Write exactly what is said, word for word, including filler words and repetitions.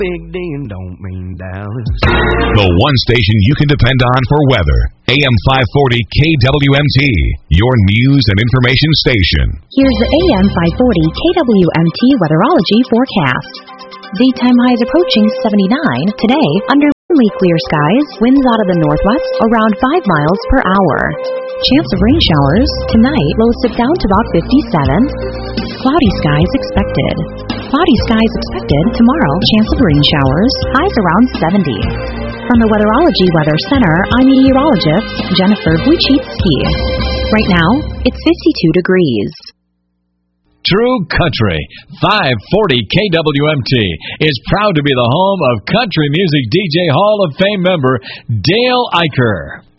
Big D and don't mean Dallas. The one station you can depend on for weather. A M five forty K W M T, your news and information station. Here's the A M five forty K W M T weatherology forecast. Daytime highs approaching seventy-nine. Today, under mainly clear skies, winds out of the northwest around five miles per hour. Chance of rain showers. Tonight, lows dip down to about fifty-seven. Cloudy skies expected. Cloudy skies expected tomorrow. Chance of rain showers. Highs around seventy. From the Weatherology Weather Center, I'm meteorologist Jennifer Wojcicki. Right now, it's fifty-two degrees. True Country, five forty K W M T, is proud to be the home of country music D J Hall of Fame member Dale Eicher.